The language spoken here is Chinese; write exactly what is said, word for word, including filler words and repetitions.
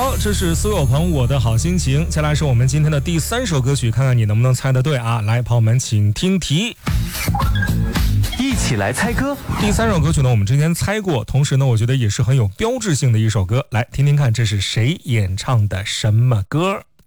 好，这是苏有朋我的好心情。接下来是我们今天的第三首歌曲，看看你能不能猜得对啊！来，朋友们请听题， 一起来猜歌。 第三首歌曲呢，我们之前猜过，同时呢，我觉得也是很有标志性的一首歌。来听听看，这是谁演唱的什么歌？